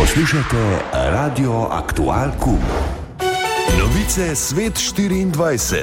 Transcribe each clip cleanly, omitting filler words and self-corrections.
Poslušajte Radio Aktual Kum. Novice Svet 24.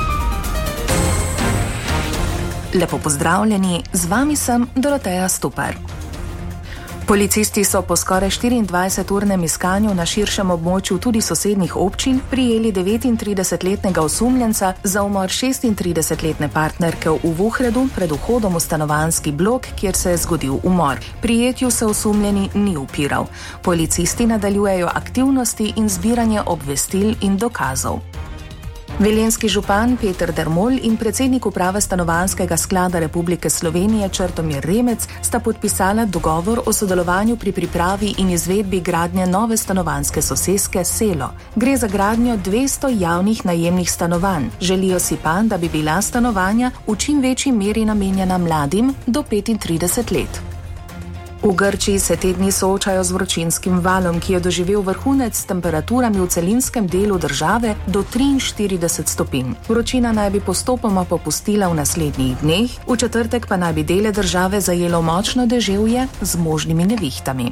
Lepo pozdravljeni, z vami sem Doroteja Stupar. Policisti so po skoraj 24-urnem iskanju na širšem območju tudi sosednjih občin prijeli 39-letnega osumljenca za umor 36-letne partnerke v Vuhredu pred vhodom v stanovanjski blok, kjer se je zgodil umor. Prijetju se osumljeni ni upiral. Policisti nadaljujejo aktivnosti in zbiranje obvestil in dokazov. Velenjski župan Peter Dermol in predsednik uprave Stanovanjskega sklada Republike Slovenije Črtomir Remec sta podpisala dogovor o sodelovanju pri pripravi in izvedbi gradnje nove stanovanjske soseske Selo. Gre za gradnjo 200 javnih najemnih stanovanj. Želijo si pa, da bi bila stanovanja v čim večji meri namenjena mladim do 35 let. V Grčiji se te dni soočajo z vročinskim valom, ki je doživel vrhunec s temperaturami v celinskem delu države do 43 stopinj. Vročina naj bi postopoma popustila v naslednjih dneh, v četrtek pa naj bi dele države zajelo močno deževje z možnimi nevihtami.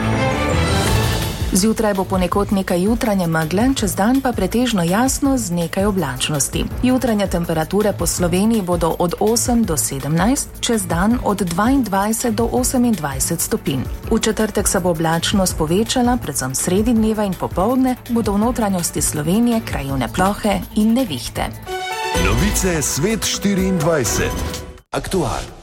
Zjutraj bo ponekod nekaj jutranje megle, čez dan pa pretežno jasno z nekaj oblačnosti. Jutranje temperature po Sloveniji bodo od 8 do 17, čez dan od 22 do 28 stopinj. V četrtek se bo oblačnost povečala, predvsem sredi dneva in popoldne bodo v notranjosti Slovenije krajevne plohe in nevihte. Novice Svet 24. Aktual.